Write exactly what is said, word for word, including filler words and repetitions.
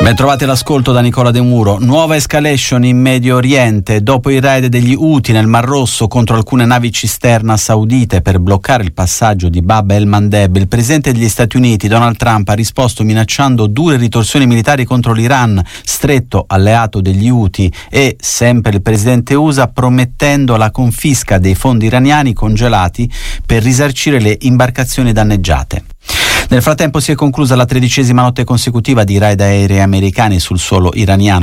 Ben trovate l'ascolto da Nicola De Muro. Nuova escalation in Medio Oriente. Dopo i raid degli Houthi nel Mar Rosso contro alcune navi cisterna saudite per bloccare il passaggio di Bab el-Mandeb, il presidente degli Stati Uniti Donald Trump ha risposto minacciando dure ritorsioni militari contro l'Iran, stretto alleato degli Houthi, e sempre il presidente U S A promettendo la confisca dei fondi iraniani congelati per risarcire le imbarcazioni danneggiate. Nel frattempo si è conclusa la tredicesima notte consecutiva di raid aerei americani sul suolo iraniano.